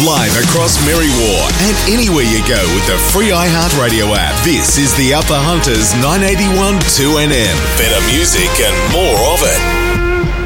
live across Merriwa and anywhere you go with the free iHeartRadio app. This is the Upper Hunters 981 2NM. Better music and more of it.